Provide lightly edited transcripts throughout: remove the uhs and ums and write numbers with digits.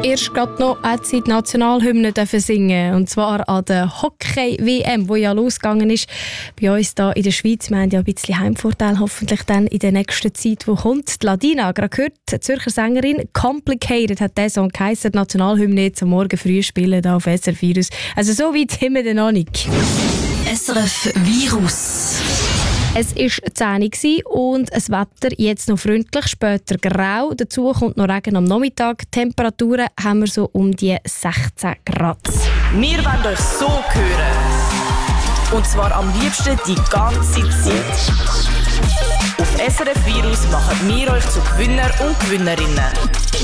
Erst gerade noch hat sie die Nationalhymne singen, und zwar an der Hockey-WM, die ja losgegangen ist. Bei uns hier in der Schweiz, wir haben ja ein bisschen Heimvorteil hoffentlich dann in der nächsten Zeit, die kommt. Die Ladina, gerade gehört, die Zürcher Sängerin, «Complicated» hat der Song geheissen. Die Nationalhymne jetzt am Morgen früh spielen hier auf SRF Virus. Also so weit haben wir noch nicht. SRF Virus. Es war 10 Uhr und das Wetter jetzt noch freundlich, später grau. Dazu kommt noch Regen am Nachmittag. Temperaturen haben wir so um die 16 Grad. Wir wollen euch so hören. Und zwar am liebsten die ganze Zeit. Auf SRF Virus machen wir euch zu Gewinner und Gewinnerinnen.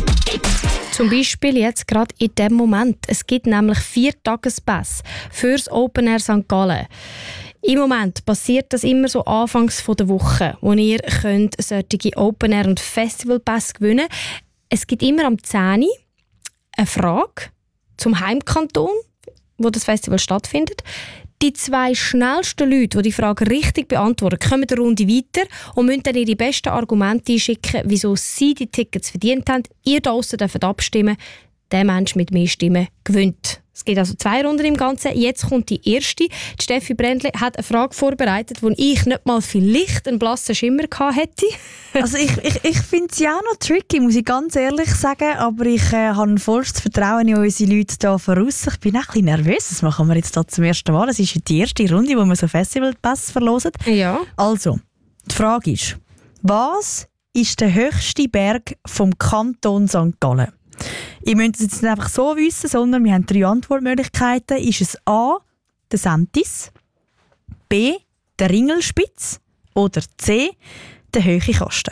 Zum Beispiel jetzt gerade in dem Moment. Es gibt nämlich 4 Tagespässe fürs Open Air St. Gallen. Im Moment passiert das immer so anfangs der Woche, wo ihr solche Open Air und Festival Pass gewinnen könnt. Es gibt immer am 10 Uhr eine Frage zum Heimkanton, wo das Festival stattfindet. Die 2 schnellsten Leute, die die Frage richtig beantworten, kommen eine Runde weiter und müssen dann ihre besten Argumente einschicken, wieso sie die Tickets verdient haben. Ihr da draussen dürft abstimmen. Der Mensch mit mehr Stimmen gewinnt. Es gibt also 2 Runden im Ganzen. Jetzt kommt die erste. Die Steffi Brändli hat eine Frage vorbereitet, wo ich nicht mal vielleicht einen blassen Schimmer hätte. Also ich finde es ja auch noch tricky, muss ich ganz ehrlich sagen. Aber ich habe vollstes Vertrauen in unsere Leute hier voraus. Ich bin auch ein bisschen nervös. Das machen wir jetzt hier zum ersten Mal. Das ist die erste Runde, wo wir so Festivalpass verlosen. Ja. Also, die Frage ist, was ist der höchste Berg vom Kanton St. Gallen? Ihr müsst es jetzt nicht einfach so wissen, sondern wir haben 3 Antwortmöglichkeiten. Ist es A, der Sentis, B, der Ringelspitz oder C, der Hohe Kosten?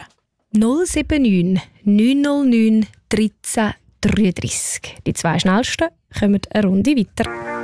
079 909 13 33. Die 2 schnellsten kommen eine Runde weiter.